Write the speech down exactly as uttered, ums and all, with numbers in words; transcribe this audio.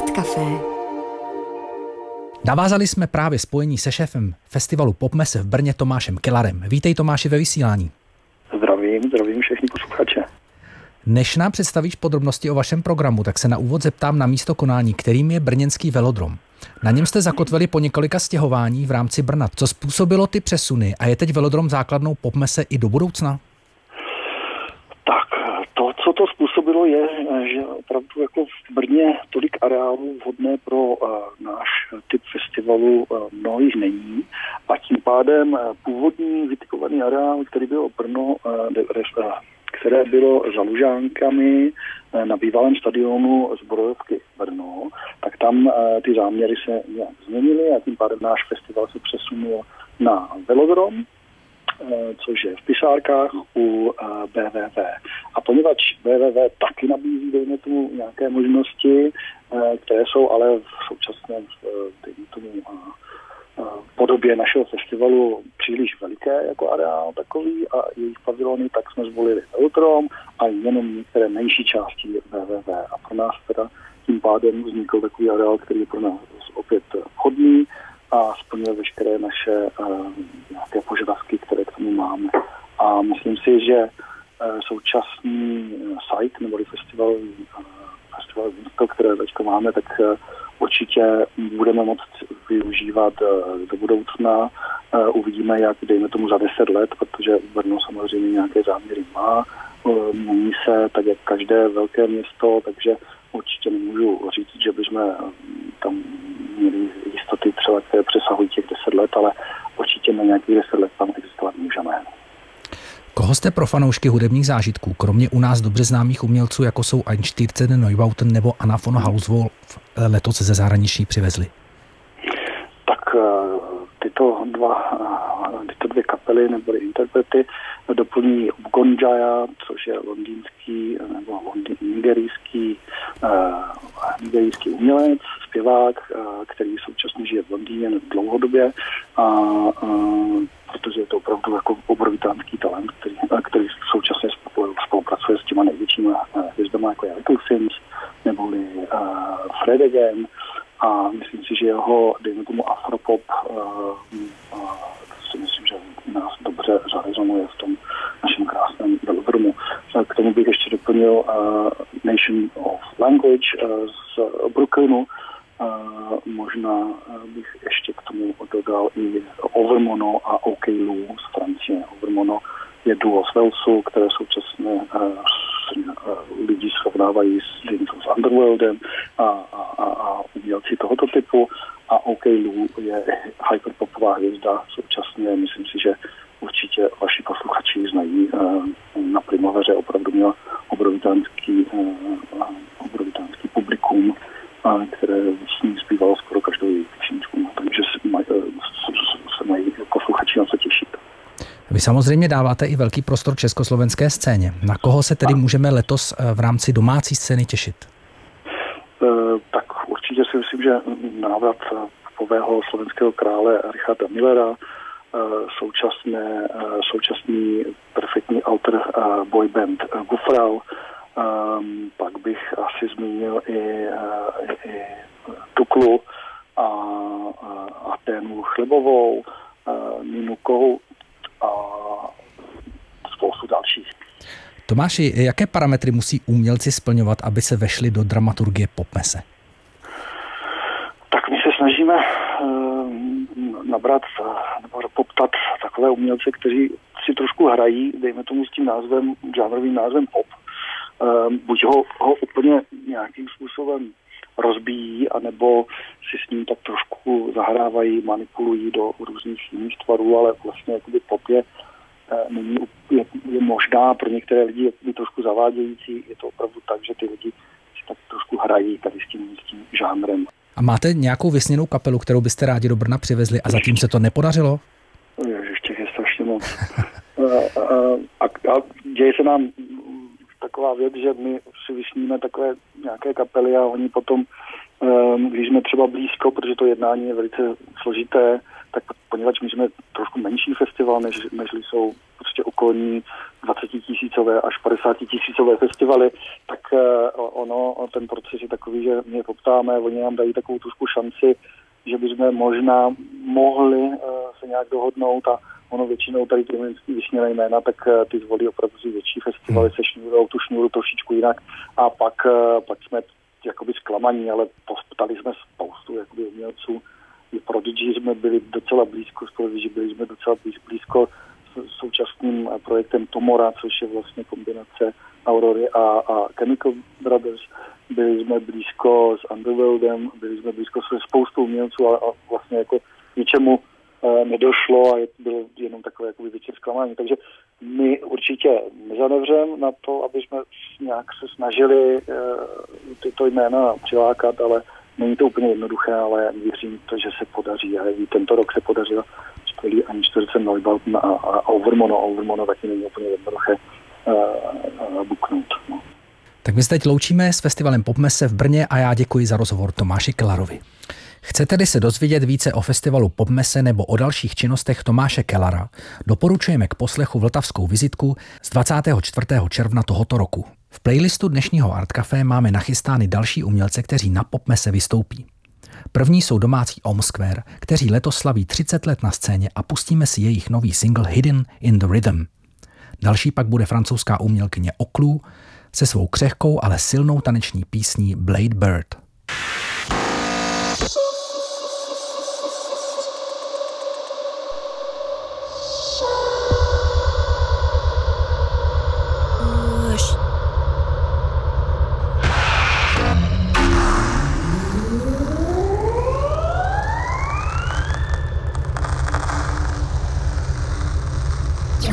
Artcafé. Navázali jsme právě spojení se šéfem festivalu Popmese v Brně Tomášem Kellarem. Vítej, Tomáši, ve vysílání. Zdravím, zdravím všechny posluchače. Než nám představíš podrobnosti o vašem programu, tak se na úvod zeptám na místo konání, kterým je brněnský velodrom. Na něm jste zakotvili po několika stěhování v rámci Brna. Co způsobilo ty přesuny a je teď velodrom základnou Popmese i do budoucna? Tak, to, co to způsobilo, je, že opravdu jako v Brně tolik areálů vhodné pro uh, náš typ festivalu uh, mnohých není a tím pádem uh, původní vytipovaný areál, který byl Brno, uh, de, uh, které bylo za Lužánkami uh, na bývalém stadionu Zbrojovky Brno, tak tam uh, ty záměry se nějak změnily a tím pádem náš festival se přesunul na velodrom, což je v Pisárkách u bé vé vé. A poněvadž bé vé vé taky nabízí, dejme tomu, nějaké možnosti, které jsou ale v současné, dejme tomu, podobě našeho festivalu příliš veliké jako areál takový a jejich pavilony, tak jsme zvolili velodrom a jenom některé menší části bé vé vé. A pro nás teda tím pádem vznikl takový areál, který je pro nás opět vhodný a splňuje veškeré naše uh, nějaké požadavky, které k tomu máme. A myslím si, že uh, současný uh, site nebo festival, uh, festival místo, které teďka máme, tak uh, určitě budeme moct využívat uh, do budoucna. Uh, uvidíme, jak dejme tomu za deset let, protože Brno samozřejmě nějaké záměry má. Uh, mění se tak, jak každé velké město, takže určitě nemůžu říct, že bychom tam měli jistoty třeba, které přesahují těch deset let, ale určitě na nějakých deset let tam existovat můžeme. Koho jste pro fanoušky hudebních zážitků, kromě u nás dobře známých umělců, jako jsou Einstürzen, Neubauten nebo Anna von Hauswolf, letos ze zahraničí přivezli? Tak tyto, dva, tyto dvě kapely nebo interprety doplní Ubgonjaya, což je londýnský nebo londý, nigerijský, uh, nigerijský umělec, zpěvák, uh, který současně žije v Londýně dlouhodobě, a, uh, protože je to opravdu jako obrovitánský talent, který, uh, který současně spolupracuje s těma největšími uh, hvězdama, jako je Little Sims neboli uh, Fred Again, a myslím si, že jeho, dejme tomu, afropop uh, uh, si myslím, že nás dobře zarezonuje v tom našem krásném velodromu. K tomu bych ještě doplnil uh, Nation of Language uh, z Brooklynu. Uh, možná uh, bych ještě k tomu dodal i Overmono a OK Lou z Francie. Overmono je duo z Walesu, které současně uh, uh, lidi srovnávají s Jintou s Underworldem a, a, a, a umělci tohoto typu. A OK Lou je hyperpopová hvězda současně. Myslím si, že určitě vaši posluchači znají. Na Primoveře opravdu měla obrovitánský, obrovitánský publikum, které s ní zpívalo skoro každou její písničku. Takže se mají, se mají posluchači na co těšit. Vy samozřejmě dáváte i velký prostor československé scéně. Na koho se tedy můžeme letos v rámci domácí scény těšit? Tak určitě si myslím, že návrat popového slovenského krále Richarda Millera, současné, současný perfektní autor boyband Gufrau, pak bych asi zmínil i, i, i Tuklu a Aténu Chlebovou, Ninu Kohout a spoustu dalších. Tomáši, jaké parametry musí umělci splňovat, aby se vešli do dramaturgie Popmese? Tak my se snažíme uh, nabrat nebo poptat takové umělce, kteří si trošku hrají, dejme tomu s tím názvem, žánrovým názvem pop. Uh, buď ho, ho úplně nějakým způsobem rozbíjí, anebo si s ním tak trošku zahrávají, manipulují do různých jiných tvarů, ale vlastně jakoby pop je Není, je, je možná pro některé lidi je trošku zavádějící. Je to opravdu tak, že ty lidi si tak trošku hrají tady s tím, s tím žánrem. A máte nějakou vysněnou kapelu, kterou byste rádi do Brna přivezli a zatím se to nepodařilo? Ještě je strašně moc. a, a, a děje se nám taková věc, že my si vysníme takové nějaké kapely a oni potom, když jsme třeba blízko, protože to jednání je velice složité, tak poněvadž my jsme trošku menší festival, než, než jsou prostě okolní dvacetitisícové až padesátitisícové festivaly, tak ono, ten proces je takový, že my poptáme, oni nám dají takovou trošku šanci, že bychom možná mohli uh, se nějak dohodnout a ono většinou tady ty vysněné jména, tak uh, ty zvolí opravdu si větší festivaly se šňůrou, tu šňůru trošičku jinak a pak, uh, pak jsme jakoby zklamaní, ale poptali jsme spoustu jakoby umělců. I Prodigy jsme byli docela blízko, že byli jsme docela blízko s současným projektem Tomora, což je vlastně kombinace Aurory a, a Chemical Brothers. Byli jsme blízko s Underworldem, byli jsme blízko se spoustou umělců a, a vlastně jako ničemu e, nedošlo a je, bylo jenom takové jakoby větší zklamání. Takže my určitě nezanevřeme na to, aby jsme nějak se snažili e, tyto jména přilákat, ale není to úplně jednoduché, ale věřím to, že se podaří. A i tento rok se podařilo skvělý Einstürzen Neubauten a, a Overmono. Overmono taky není úplně jednoduché uh, buknout. No. Tak my se teď loučíme s festivalem Popmesse v Brně a já děkuji za rozhovor Tomáši Kellarovi. Chcete-li se dozvědět více o festivalu Popmesse nebo o dalších činnostech Tomáše Kellara, doporučujeme k poslechu Vltavskou vizitku z dvacátého čtvrtého června tohoto roku. V playlistu dnešního Art Café máme nachystány další umělce, kteří na Popmesse vystoupí. První jsou domácí Om Square, kteří letos slaví třicet let na scéně a pustíme si jejich nový single Hidden in the Rhythm. Další pak bude francouzská umělkyně Oclou se svou křehkou, ale silnou taneční písní Blade Bird.